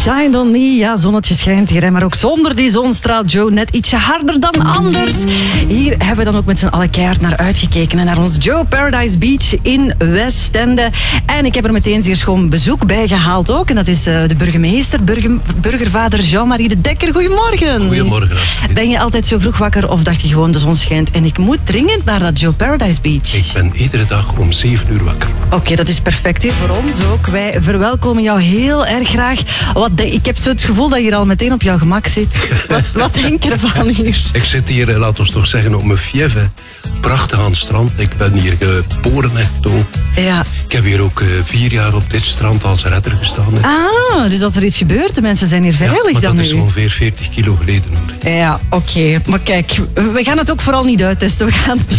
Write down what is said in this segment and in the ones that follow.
Shine on me. Ja, zonnetje schijnt hier, hè, maar ook zonder die zon straalt Joe net ietsje harder dan anders. Hier hebben we dan ook met z'n allen keihard naar uitgekeken. Naar ons Joe Paradise Beach in Westende. En ik heb er meteen zeer schoon bezoek bij gehaald ook. En dat is de burgemeester, burgervader Jean-Marie de Dekker. Goedemorgen. Goedemorgen, Astrid. Ben je altijd zo vroeg wakker of dacht je gewoon de zon schijnt en ik moet dringend naar dat Joe Paradise Beach? Ik ben iedere dag om 7 uur wakker. Oké, dat is perfect hier voor ons ook. Wij verwelkomen jou heel erg graag. Ik heb zo het gevoel dat je hier al meteen op jouw gemak zit. Wat denk je ervan hier? Ik zit hier, laten we toch zeggen, op mijn fief. Prachtig aan het strand. Ik ben hier geboren echt toen. Ja. Ik heb hier ook 4 jaar op dit strand als redder gestaan. Ah, dus als er iets gebeurt, de mensen zijn hier veilig maar dan dat nu. is ongeveer 40 kilo geleden. Hoor. Ja, oké. Maar kijk, we gaan het ook vooral niet uittesten. We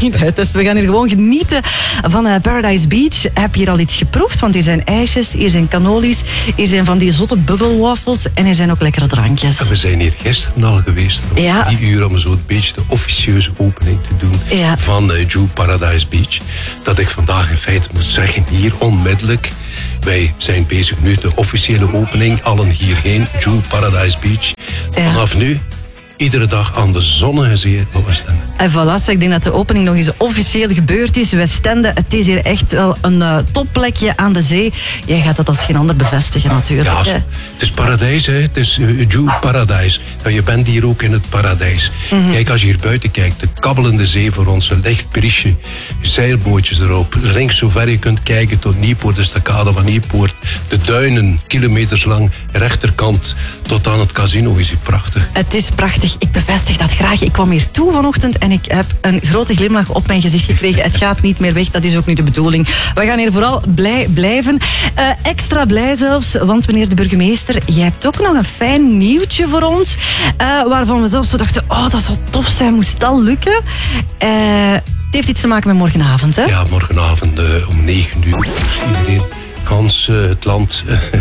gaan hier gewoon genieten van Paradise Beach. Heb je hier al iets geproefd? Want hier zijn ijsjes, hier zijn cannolies, hier zijn van die zotte bubbelwaffels en er zijn ook lekkere drankjes. En we zijn hier gisteren al geweest. Om 3 uur om zo een beetje de officieuze opening te doen van Joe Paradise Beach. Dat ik vandaag in feite moet zeggen, hier onmiddellijk. Wij zijn bezig nu de officiële opening. Allen hierheen, Joe Paradise Beach. Vanaf nu, iedere dag aan de zonnige zee van Westende. En voilà, ik denk dat de opening nog eens officieel gebeurd is. Westende, het is hier echt wel een topplekje aan de zee. Jij gaat dat als geen ander bevestigen natuurlijk. Ja, het is paradijs, hè. Het is Joe Paradise. Nou, je bent hier ook in het paradijs. Kijk, als je hier buiten kijkt, de kabbelende zee voor ons, een licht briesje, zeilbootjes erop, links zover je kunt kijken tot Nieuwpoort, de stacade van Nieuwpoort, de duinen, kilometers lang, rechterkant tot aan het casino is hier prachtig. Het is prachtig. Ik bevestig dat graag. Ik kwam hier toe vanochtend en ik heb een grote glimlach op mijn gezicht gekregen. Het gaat niet meer weg, dat is ook niet de bedoeling. We gaan hier vooral blij blijven. Extra blij zelfs, want meneer de burgemeester, jij hebt ook nog een fijn nieuwtje voor ons. Waarvan we zelfs zo dachten, oh, dat zou tof zijn, moest dat lukken. Het heeft iets te maken met morgenavond, hè? Ja, morgenavond om 9 uur. Iedereen, Hans, het land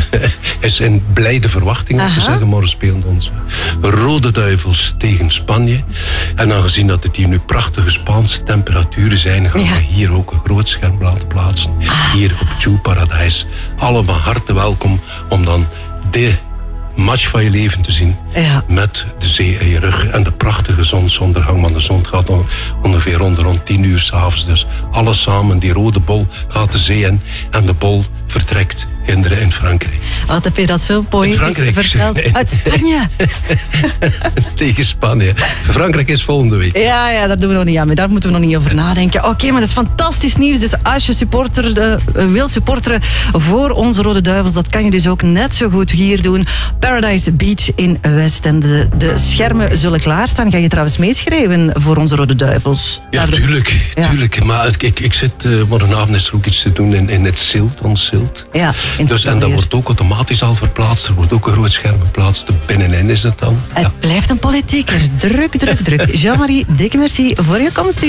is in blijde verwachting. Te zeggen. Morgen spelen onze Rode Duivels tegen Spanje. En aangezien dat het hier nu prachtige Spaanse temperaturen zijn, gaan we hier ook een groot scherm laten plaatsen. Hier op Joe Paradise. Allemaal hartelijk welkom om dan de match van je leven te zien. Met de zee in je rug en de prachtige zonsondergang. Want de zon gaat ongeveer rond 10 uur 's avonds. Dus alles samen, die rode bol gaat de zee in. En de bol vertrekt in Frankrijk. Wat heb je dat zo poëtisch verteld? Uit Spanje? Tegen Spanje. Frankrijk is volgende week. Ja, daar doen we nog niet aan. Daar moeten we nog niet over nadenken. Oké, maar dat is fantastisch nieuws. Dus als je wil supporteren voor onze Rode Duivels, dat kan je dus ook net zo goed hier doen. Paradise Beach in Westende. De schermen zullen klaarstaan. Ga je trouwens meeschrijven voor onze Rode Duivels? Ja, tuurlijk. Maar ik zit, morgenavond is er ook iets te doen in het Zilt, ons Zilt. Ja. Dus, en dat wordt ook automatisch al verplaatst. Er wordt ook een groot scherm geplaatst. Binnenin is het dan. Het blijft een politieker. Druk. Jean-Marie, dikke merci voor je komst.